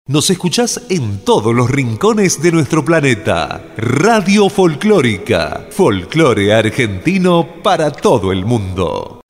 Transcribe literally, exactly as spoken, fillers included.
Nos escuchás en todos los rincones de nuestro planeta. Radio Folclórica. Folclore argentino para todo el mundo.